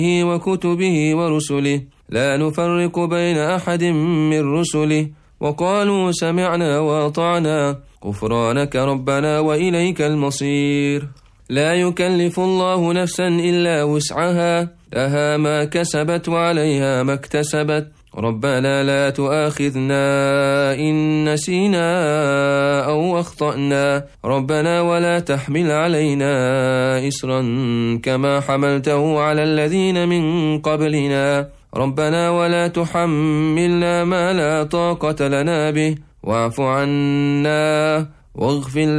وكتبه ورسله لا نفرق بين أحد من رسله وقالوا سمعنا وأطعنا غفرانك ربنا وإليك المصير. لا يكلف الله نفسا إلا وسعها لها ما كسبت وعليها ما اكتسبت ربنا لا تؤاخذنا إن نسينا أو أخطأنا ربنا ولا تحمل علينا إسرا كما حملته على الذين من قبلنا ربنا ولا تحملنا ما لا طاقة لنا به واعف عنا واغفر